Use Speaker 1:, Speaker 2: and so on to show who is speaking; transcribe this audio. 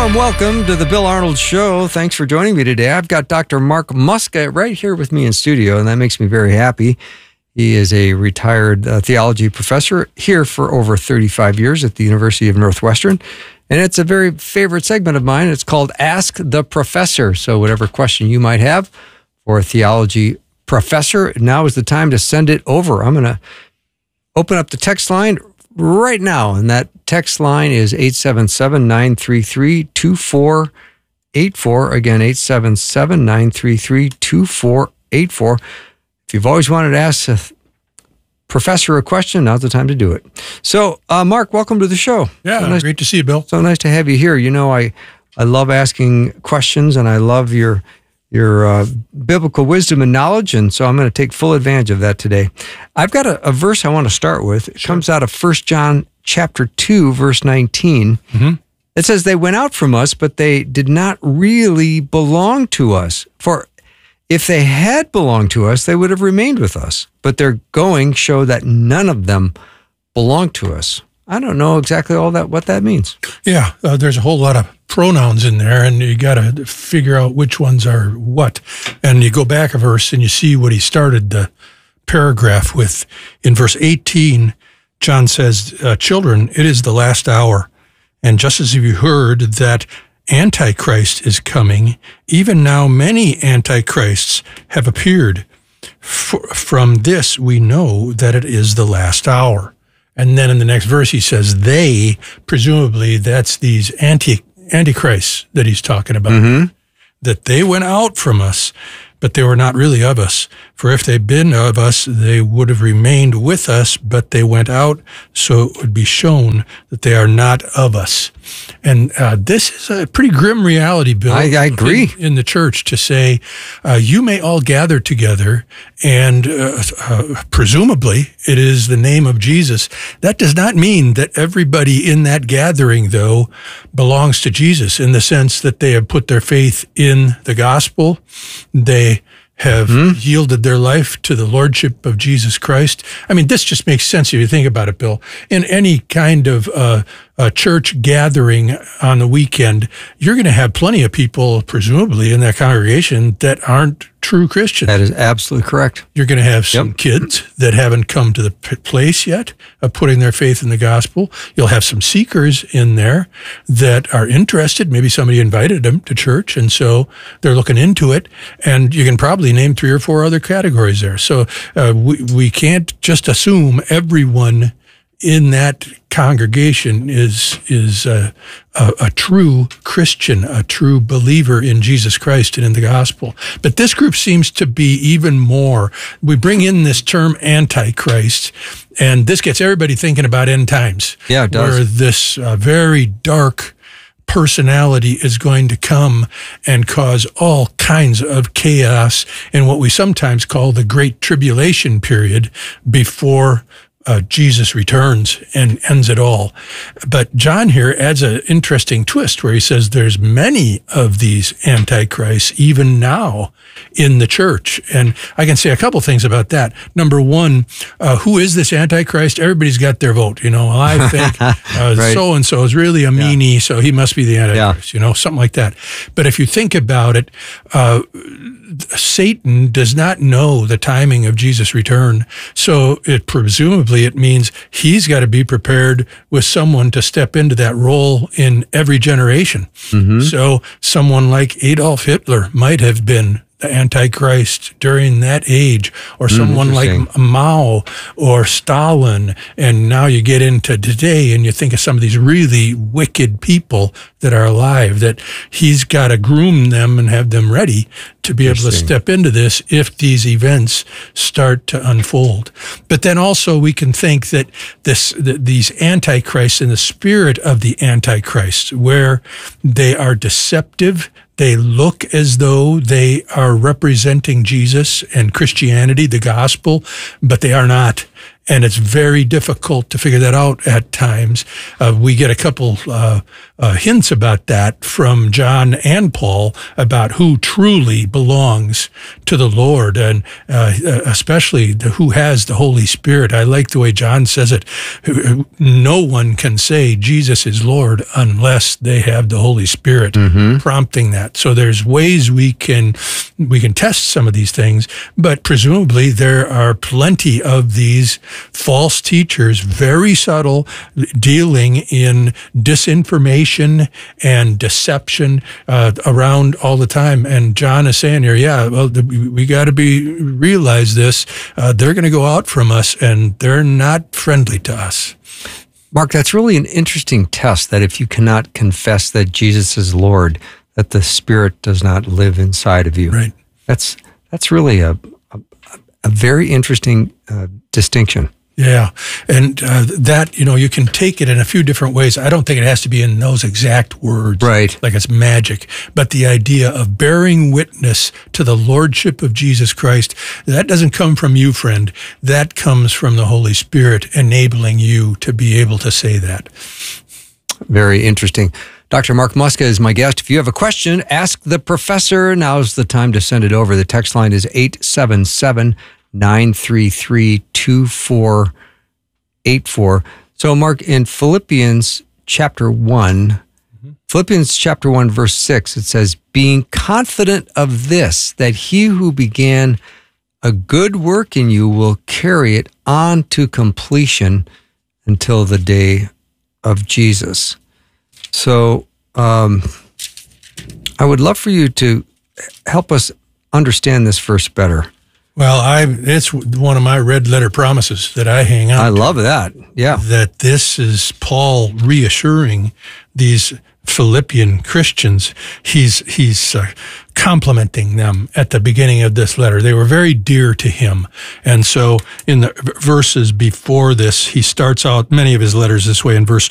Speaker 1: And welcome to the Bill Arnold Show. Thanks for joining me today. I've got Dr. Mark Muska right here with me in studio, and that makes me very happy. He is a retired theology professor here for over 35 years at the University of Northwestern, and it's a very favorite segment of mine. It's called Ask the Professor. So whatever question you might have for a theology professor, now is the time to send it over. I'm going to open up the text line right now, and that text line is 877-933-2484. Again, 877-933-2484. If you've always wanted to ask a professor a question, now's the time to do it. So, Mark, welcome to the show.
Speaker 2: Yeah,
Speaker 1: so nice,
Speaker 2: great to see you, Bill.
Speaker 1: So nice to have you here. You know, I love asking questions, and I love your biblical wisdom and knowledge, and so I'm going to take full advantage of that today. I've got a verse I want to start with. It comes out of 1 John chapter 2, verse 19. Mm-hmm. It says, "They went out from us, but they did not really belong to us. For if they had belonged to us, they would have remained with us. But their going showed that none of them belonged to us." I don't know exactly what that means.
Speaker 2: Yeah, there's a whole lot of pronouns in there, and you got to figure out which ones are what. And you go back a verse, and you see what he started the paragraph with. In verse 18, John says, "Children, it is the last hour. And just as you heard that Antichrist is coming, even now many Antichrists have appeared. From this we know that it is the last hour." And then in the next verse, he says, "They," presumably that's these antichrists that he's talking about, mm-hmm. that they went out from us, but they were not really of us. For if they'd been of us, they would have remained with us, but they went out, so it would be shown that they are not of us. And this is a pretty grim reality, Bill.
Speaker 1: I agree.
Speaker 2: In the church to say, you may all gather together, and presumably it is the name of Jesus. That does not mean that everybody in that gathering, though, belongs to Jesus in the sense that they have put their faith in the gospel. They have yielded their life to the lordship of Jesus Christ. I mean, this just makes sense if you think about it, Bill. In any kind of a church gathering on the weekend, you're going to have plenty of people, presumably, in that congregation that aren't true Christians.
Speaker 1: That is absolutely correct.
Speaker 2: You're going to have some kids that haven't come to the place yet of putting their faith in the gospel. You'll have some seekers in there that are interested. Maybe somebody invited them to church, and so they're looking into it. And you can probably name 3 or 4 other categories there. So we can't just assume everyone in that congregation is a true Christian, a true believer in Jesus Christ and in the gospel. But this group seems to be even more. We bring in this term Antichrist, and this gets everybody thinking about end times.
Speaker 1: Yeah, it does.
Speaker 2: Where this very dark personality is going to come and cause all kinds of chaos in what we sometimes call the Great Tribulation period before Jesus returns and ends it all. But John here adds an interesting twist where he says there's many of these antichrists even now in the church. And I can say a couple things about that. Number one, who is this antichrist? Everybody's got their vote. You know, I think right. So-and-so is really a meanie, so he must be the antichrist, you know, something like that. But if you think about it, Satan does not know the timing of Jesus' return. So presumably it means he's got to be prepared with someone to step into that role in every generation. Mm-hmm. So someone like Adolf Hitler might have been the Antichrist during that age, or someone like Mao or Stalin. And now you get into today and you think of some of these really wicked people that are alive, that he's got to groom them and have them ready to be able to step into this if these events start to unfold. But then also we can think that these antichrists in the spirit of the Antichrist, where they are deceptive, they look as though they are representing Jesus and Christianity, the gospel, but they are not. And it's very difficult to figure that out at times. We get a couple hints about that from John and Paul about who truly belongs to the Lord, and especially who has the Holy Spirit. I like the way John says it. No one can say Jesus is Lord unless they have the Holy Spirit prompting that. So there's ways we can test some of these things, but presumably there are plenty of these false teachers, very subtle, dealing in disinformation and deception around all the time. And John is saying here, we got to realize this. They're going to go out from us, and they're not friendly to us.
Speaker 1: Mark, that's really an interesting test, that if you cannot confess that Jesus is Lord, that the Spirit does not live inside of you.
Speaker 2: Right.
Speaker 1: That's really a very interesting distinction.
Speaker 2: Yeah. And that, you can take it in a few different ways. I don't think it has to be in those exact words.
Speaker 1: Right.
Speaker 2: Like it's magic. But the idea of bearing witness to the Lordship of Jesus Christ, that doesn't come from you, friend. That comes from the Holy Spirit enabling you to be able to say that.
Speaker 1: Very interesting. Dr. Mark Muska is my guest. If you have a question, ask the professor. Now's the time to send it over. The text line is 877-933-2484. So, Mark, in Philippians chapter 1, verse 6, it says, being confident of this, that he who began a good work in you will carry it on to completion until the day of Jesus. So I would love for you to help us understand this verse better.
Speaker 2: Well, it's one of my red letter promises that I hang on to.
Speaker 1: I love that. Yeah.
Speaker 2: That this is Paul reassuring these Philippian Christians. He's complimenting them at the beginning of this letter. They were very dear to him. And so in the verses before this, he starts out many of his letters this way. In verse